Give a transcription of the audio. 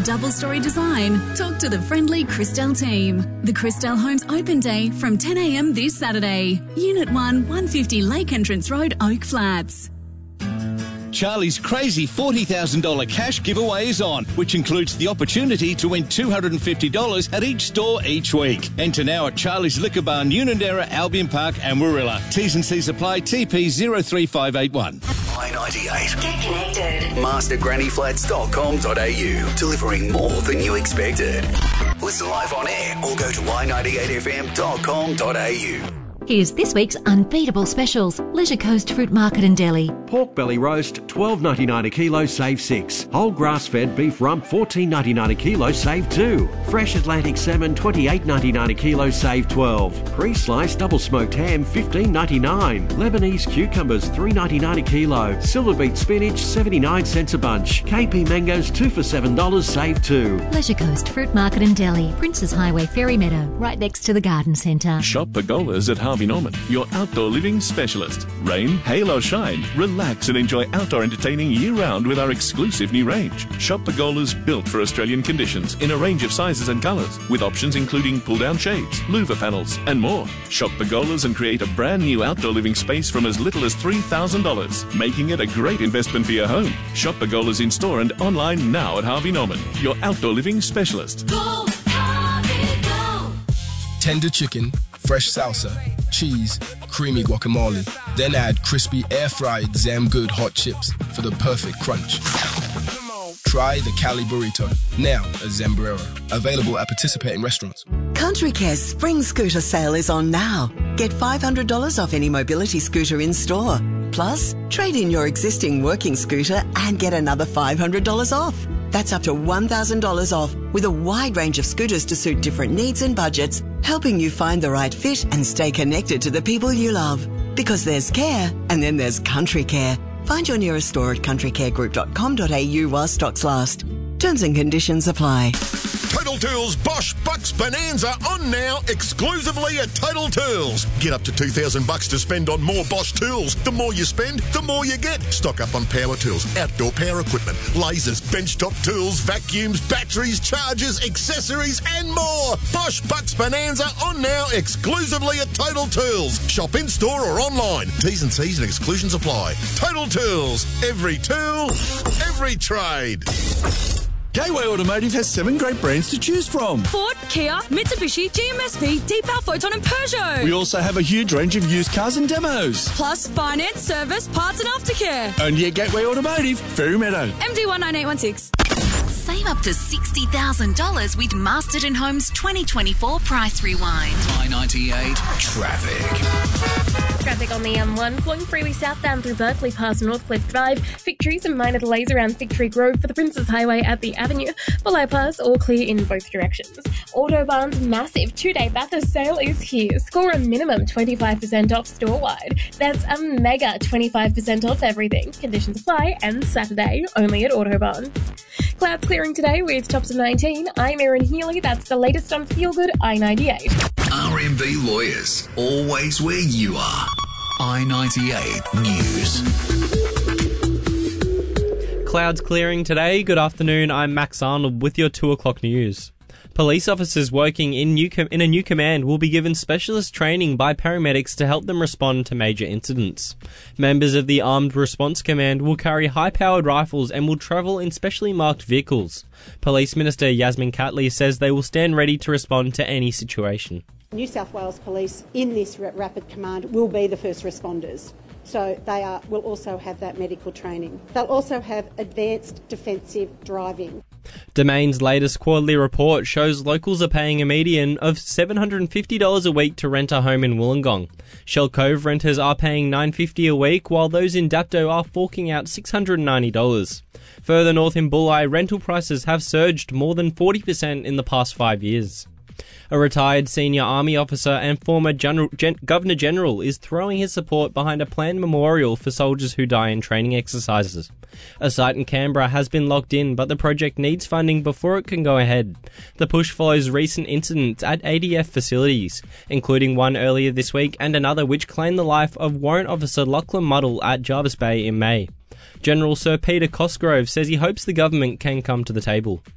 double-storey design? Talk to the friendly Christel team. The Christel Homes Open Day from 10 a.m. this Saturday. Unit 1, 150 Lake Entrance Road, Oak Flats. Charlie's crazy $40,000 cash giveaway is on, which includes the opportunity to win $250 at each store each week. Enter now at Charlie's Liquor Barn, Unanderra, Albion Park and Warilla. T's and C's apply. TP 03581. I-98. Get connected. mastergrannyflats.com.au. Delivering more than you expected. Listen live on air or go to i98fm.com.au. Here's this week's unbeatable specials. Leisure Coast Fruit Market in Delhi. Pork belly roast, $12.99 a kilo, save $6. Whole grass-fed beef rump, $14.99 a kilo, save $2. Fresh Atlantic salmon, $28.99 a kilo, save $12. Pre-sliced double-smoked ham, $15.99. Lebanese cucumbers, $3.99 a kilo. Silver beet spinach, 79 cents a bunch. KP mangoes, 2 for $7, save $2. Leisure Coast Fruit Market in Delhi. Princes Highway Ferry Meadow, right next to the Garden Centre. Shop Pergolas at Harvey Norman, your outdoor living specialist. Rain, hail or shine, relax and enjoy outdoor entertaining year-round with our exclusive new range. Shop Pergolas built for Australian conditions in a range of sizes and colours, with options including pull-down shades, louver panels and more. Shop Pergolas and create a brand new outdoor living space from as little as $3,000, making it a great investment for your home. Shop Pergolas in store and online now at Harvey Norman, your outdoor living specialist. Go, Harvey, go! Tender chicken, fresh salsa, cheese, creamy guacamole. Then add crispy air-fried Zamgood hot chips for the perfect crunch. Try the Cali Burrito, now at Zambrero. Available at participating restaurants. Country Care's Spring Scooter sale is on now. Get $500 off any mobility scooter in store. Plus, trade in your existing working scooter and get another $500 off. That's up to $1,000 off, with a wide range of scooters to suit different needs and budgets, helping you find the right fit and stay connected to the people you love. Because there's care, and then there's Country Care. Find your nearest store at countrycaregroup.com.au while stocks last. Terms and conditions apply. Total Tools Bosch Bucks Bonanza on now, exclusively at Total Tools. Get up to $2,000 to spend on more Bosch tools. The more you spend, the more you get. Stock up on power tools, outdoor power equipment, lasers, benchtop tools, vacuums, batteries, chargers, accessories and more. Bosch Bucks Bonanza on now, exclusively at Total Tools. Shop in store or online. T's and C's and exclusions apply. Total Tools. Every tool, every trade. Gateway Automotive has 7 great brands to choose from. Ford, Kia, Mitsubishi, GMSP, Deepal, Photon and Peugeot. We also have a huge range of used cars and demos. Plus finance, service, parts and aftercare. Only at Gateway Automotive, Ferry Meadow. MD19816. Save up to $60,000 with Masterton Homes 2024 Price Rewind. I-98 traffic. Traffic on the M1 flowing freely southbound through Berkeley past Northcliffe Drive. Fig trees and minor delays around Fig Tree Grove for the Princes Highway at the Avenue. Below pass, all clear in both directions. Autobahn's massive 2-day Bathurst sale is here. Score a minimum 25% off store-wide. That's a mega 25% off everything. Conditions apply, and Saturday only at Autobahn. Clouds clearing today with tops of 19. I'm Erin Healy. That's the latest on Feel Good I-98. RMB Lawyers, always where you are. I-98 News. Clouds clearing today. Good afternoon. I'm Max Arnold with your 2 o'clock news. Police officers working in a new command will be given specialist training by paramedics to help them respond to major incidents. Members of the Armed Response Command will carry high-powered rifles and will travel in specially marked vehicles. Police Minister Yasmin Catley says they will stand ready to respond to any situation. New South Wales Police in this rapid command will be the first responders. So they will also have that medical training. They'll also have advanced defensive driving. Domain's latest quarterly report shows locals are paying a median of $750 a week to rent a home in Wollongong. Shell Cove renters are paying $950 a week, while those in Dapto are forking out $690. Further north in Bulli, rental prices have surged more than 40% in the past 5 years. A retired senior army officer and former Governor-General is throwing his support behind a planned memorial for soldiers who die in training exercises. A site in Canberra has been locked in, but the project needs funding before it can go ahead. The push follows recent incidents at ADF facilities, including one earlier this week and another which claimed the life of Warrant Officer Lachlan Muddle at Jarvis Bay in May. General Sir Peter Cosgrove says he hopes the government can come to the table.